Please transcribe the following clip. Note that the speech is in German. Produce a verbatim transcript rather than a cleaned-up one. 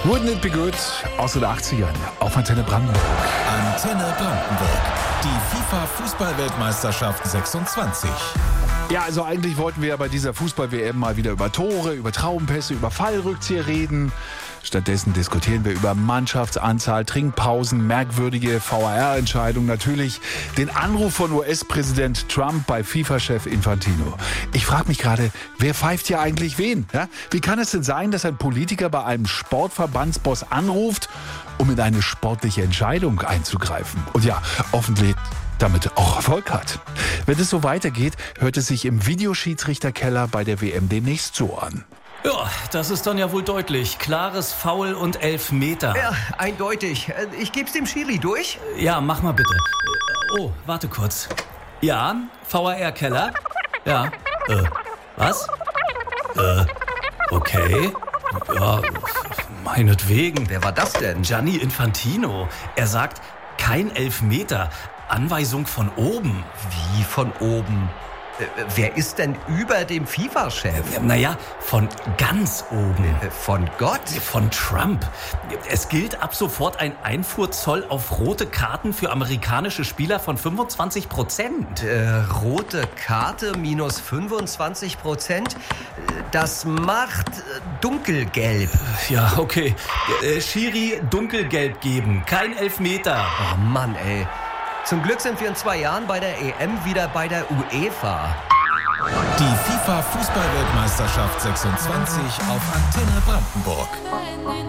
Wouldn't it be good? Aus den achtzigern auf Antenne Brandenburg. Antenne Brandenburg. Die FIFA-Fußball-Weltmeisterschaft sechsundzwanzig. Ja, also eigentlich wollten wir ja bei dieser Fußball-W M mal wieder über Tore, über Traumpässe, über Fallrückzieher reden. Stattdessen diskutieren wir über Mannschaftsanzahl, Trinkpausen, merkwürdige V A R-Entscheidungen, natürlich den Anruf von U S-Präsident Trump bei FIFA-Chef Infantino. Ich frage mich gerade, wer pfeift hier eigentlich wen? Ja? Wie kann es denn sein, dass ein Politiker bei einem Sportverbandsboss anruft, um in eine sportliche Entscheidung einzugreifen? Und ja, hoffentlich damit auch Erfolg hat. Wenn es so weitergeht, hört es sich im Videoschiedsrichterkeller bei der W M demnächst so an. Ja, das ist dann ja wohl deutlich. Klares Foul und Elfmeter. Ja, eindeutig. Ich geb's dem Schiri durch. Ja, mach mal bitte. Oh, warte kurz. Ja, V A R-Keller? Ja. Äh, was? Äh, okay. Ja, meinetwegen. Wer war das denn? Gianni Infantino. Er sagt, kein Elfmeter. Anweisung von oben. Wie von oben? Äh, wer ist denn über dem FIFA-Chef? Naja, von ganz oben. Äh, von Gott? Von Trump. Es gilt ab sofort ein Einfuhrzoll auf rote Karten für amerikanische Spieler von fünfundzwanzig Prozent. Äh, rote Karte minus fünfundzwanzig Prozent? Das macht äh, dunkelgelb. Ja, okay. Äh, Schiri dunkelgelb geben. Kein Elfmeter. Oh Mann, ey. Zum Glück sind wir in zwei Jahren bei der E M wieder bei der UEFA. Die FIFA-Fußball-Weltmeisterschaft sechsundzwanzig auf Antenne Brandenburg.